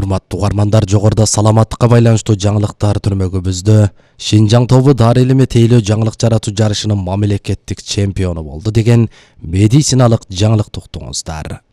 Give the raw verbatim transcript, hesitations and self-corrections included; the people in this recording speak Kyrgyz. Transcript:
Урматтуу угармандар, жогоруда саламаттыкка байланыштуу жаңылыктар түрмөгүбүздө Шинжаң тобу дары илими тейлөө жаңылык жаратуу жарышынын мамлекеттик чемпиону болду деген медициналык жаңылыкты уктуңуздар.